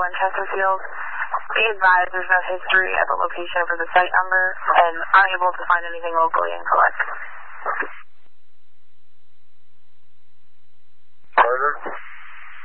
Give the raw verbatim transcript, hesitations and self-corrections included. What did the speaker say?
one Chesterfield. Be advised there's no history at the location for the site number and unable to find anything locally incorrect.